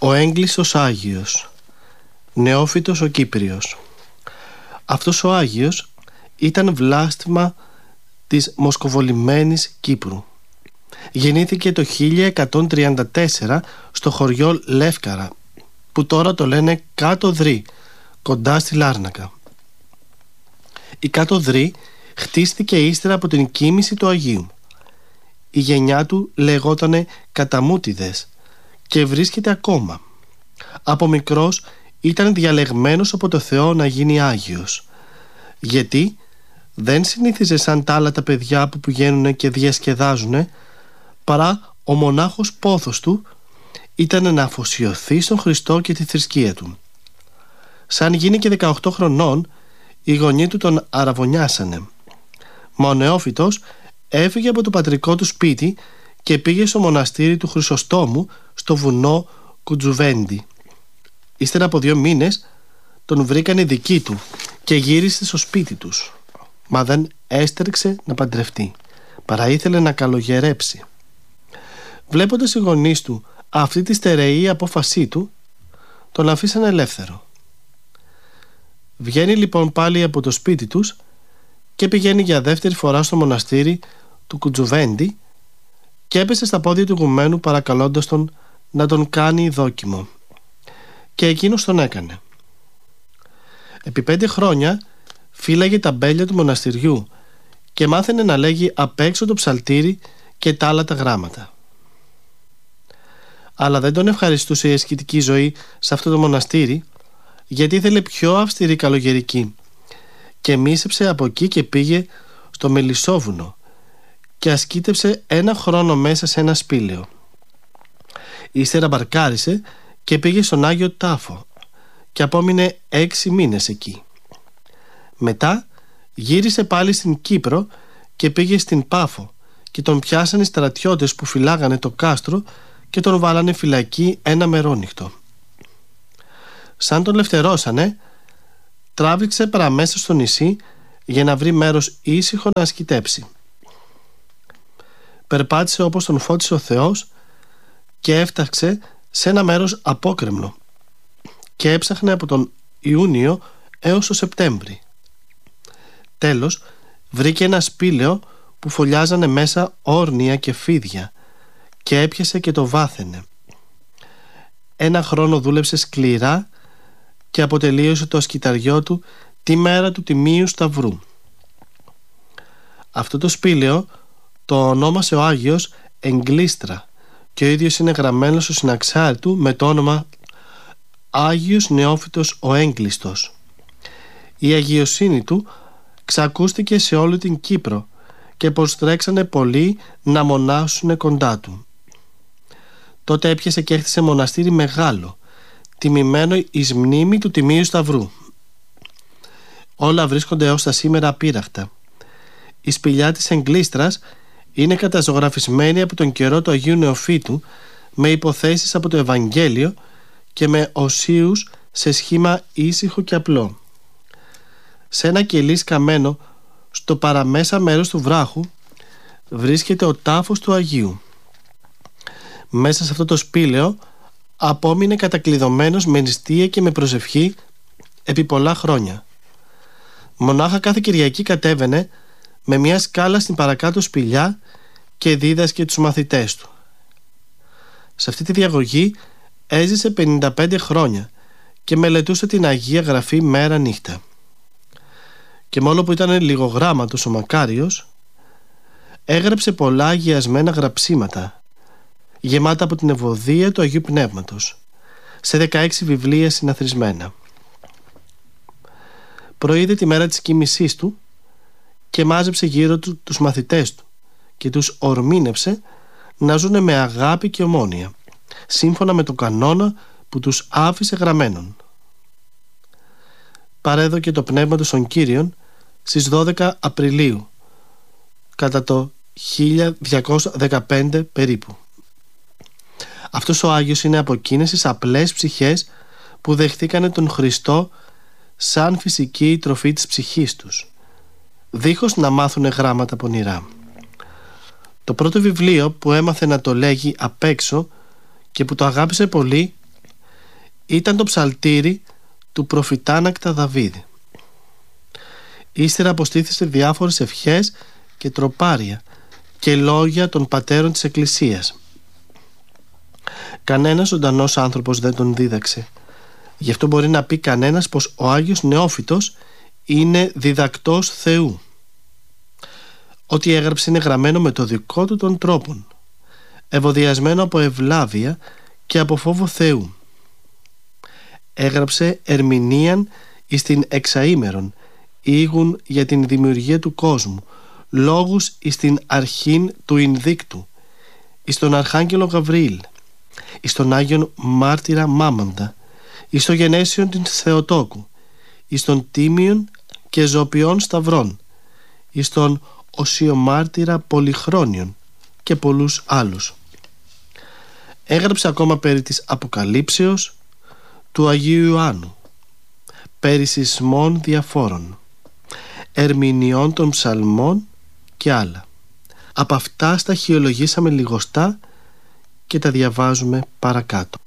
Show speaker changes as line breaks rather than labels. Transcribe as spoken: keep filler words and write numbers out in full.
ο έγκλειστος Άγιος, Νεόφυτος ο Κύπριος. Αυτός ο Άγιος ήταν βλάστημα της μοσκοβολημένης Κύπρου. Γεννήθηκε το χίλια εκατόν τριάντα τέσσερα στο χωριό Λεύκαρα, που τώρα το λένε Κάτω Δρύ, κοντά στη Λάρνακα. Η Κάτω Δρύ χτίστηκε ύστερα από την κοίμηση του Αγίου. Η γενιά του λεγότανε Καταμούτιδες και βρίσκεται ακόμα. Από μικρός ήταν διαλεγμένος από το Θεό να γίνει Άγιος, γιατί δεν συνήθιζε σαν τα άλλα τα παιδιά που πηγαίνουν και διασκεδάζουν, παρά ο μονάχος πόθος του ήταν να αφοσιωθεί στον Χριστό και τη θρησκεία του. Σαν γίνει και δεκαοκτώ χρονών, οι γονείς του τον αραβωνιάσανε. Μα ο νεόφυτος έφυγε από το πατρικό του σπίτι και πήγε στο μοναστήρι του Χρυσοστόμου στο βουνό Κουτζουβέντι. Ύστερα από δύο μήνες τον βρήκαν οι δικοί του και γύρισε στο σπίτι τους. Μα δεν έστρεξε να παντρευτεί, παρά ήθελε να καλογερέψει. Βλέποντας οι γονείς του αυτή τη στερεή απόφασή του, τον αφήσαν ελεύθερο. Βγαίνει λοιπόν πάλι από το σπίτι τους και πηγαίνει για δεύτερη φορά στο μοναστήρι του Κουτζουβέντι και έπεσε στα πόδια του ηγουμένου παρακαλώντας τον να τον κάνει δόκιμο. Και εκείνος τον έκανε. Επί πέντε χρόνια φύλαγε τα μπέλια του μοναστηριού και μάθαινε να λέγει απ' έξω το ψαλτήρι και τα άλλα τα γράμματα. Αλλά δεν τον ευχαριστούσε η ασκητική ζωή σε αυτό το μοναστήρι, γιατί ήθελε πιο αυστηρή καλογερική, και μίσεψε από εκεί και πήγε στο Μελισσόβουνο και ασκήτεψε ένα χρόνο μέσα σε ένα σπήλαιο. Ύστερα μπαρκάρισε και πήγε στον Άγιο Τάφο και απόμεινε έξι μήνες εκεί. Μετά γύρισε πάλι στην Κύπρο και πήγε στην Πάφο και τον πιάσανε οι στρατιώτες που φυλάγανε το κάστρο και τον βάλανε φυλακή ένα μερόνυχτο. Σαν τον λευτερώσανε, τράβηξε παραμέσα στο νησί για να βρει μέρος ήσυχο να ασκητέψει. Περπάτησε όπως τον φώτισε ο Θεός και έφταξε σε ένα μέρος απόκρεμνο και έψαχνε από τον Ιούνιο έως το Σεπτέμβρη. Τέλος βρήκε ένα σπήλαιο που φωλιάζανε μέσα όρνια και φίδια και έπιασε και το βάθαινε. Ένα χρόνο δούλεψε σκληρά και αποτελείωσε το ασκηταριό του τη μέρα του Τιμίου Σταυρού. Αυτό το σπήλαιο το ονόμασε ο Άγιος Εγκλίστρα και ο ίδιος είναι γραμμένος στο συναξάρι του με το όνομα Άγιος Νεόφυτος ο Έγκλειστος. Η αγιοσύνη του ξακούστηκε σε όλη την Κύπρο και προστρέξανε πολλοί να μονάσουν κοντά του. Τότε έπιασε και έχτισε μοναστήρι μεγάλο, τιμημένο εις μνήμη του Τιμίου Σταυρού. Όλα βρίσκονται έως τα σήμερα απείραχτα. Η σπηλιά της Εγκλίστρας είναι καταζωγραφισμένη από τον καιρό του Αγίου Νεοφύτου, με υποθέσεις από το Ευαγγέλιο και με οσίους σε σχήμα ήσυχο και απλό. Σε ένα κελί σκαμμένο στο παραμέσα μέρος του βράχου βρίσκεται ο τάφος του Αγίου. Μέσα σε αυτό το σπήλαιο απόμεινε κατακλειδωμένος με νηστεία και με προσευχή επί πολλά χρόνια. Μονάχα κάθε Κυριακή κατέβαινε με μια σκάλα στην παρακάτω σπηλιά και δίδασκε τους μαθητές του. Σε αυτή τη διαγωγή έζησε πενήντα πέντε χρόνια και μελετούσε την Αγία Γραφή μέρα νύχτα. Και μόνο που ήταν λιγογράμματος ο μακάριος, έγραψε πολλά αγιασμένα γραψίματα γεμάτα από την ευωδία του Αγίου Πνεύματος σε δεκαέξι βιβλία συναθρισμένα. Προείδε τη μέρα της κοίμησής του και μάζεψε γύρω του τους μαθητές του και τους ορμήνεψε να ζουνε με αγάπη και ομόνοια, σύμφωνα με τον κανόνα που τους άφησε γραμμένον. Παρέδωκε το πνεύμα του στον Κύριον στις δώδεκα Απριλίου κατά το χίλια διακόσια δεκαπέντε περίπου. Αυτός ο Άγιος είναι από εκείνες τις απλές ψυχές που δεχτήκανε τον Χριστό σαν φυσική τροφή της ψυχής τους, δίχως να μάθουνε γράμματα πονηρά. Το πρώτο βιβλίο που έμαθε να το λέγει απ' έξω και που το αγάπησε πολύ ήταν το ψαλτήρι του προφητάνακτα Δαβίδ. Ύστερα αποστήθησε διάφορες ευχές και τροπάρια και λόγια των πατέρων της Εκκλησίας. Κανένας ζωντανός άνθρωπος δεν τον δίδαξε. Γι' αυτό μπορεί να πει κανένας πως ο Άγιος Νεόφυτος είναι διδακτός Θεού. Ό,τι έγραψε είναι γραμμένο με το δικό του των τρόπων, ευωδιασμένο από ευλάβεια και από φόβο Θεού. Έγραψε ερμηνείαν εις την εξαήμερον, ήγουν για την δημιουργία του κόσμου, λόγους εις την αρχήν του Ινδίκτου, εις τον Αρχάγγελο Γαβριήλ, εις τον Άγιον Μάρτυρα Μάμοντα, εις το γενέσιον της Θεοτόκου, εις τον Τίμιον και Ζωπιών Σταυρών, εις τον Οσιομάρτυρα Πολυχρόνιον και πολλούς άλλους. Έγραψε ακόμα περί της Αποκαλύψεως του Αγίου Ιωάννου, περί σεισμών διαφόρων, ερμηνειών των ψαλμών και άλλα. Από αυτά σταχυολογήσαμε λιγοστά και τα διαβάζουμε παρακάτω.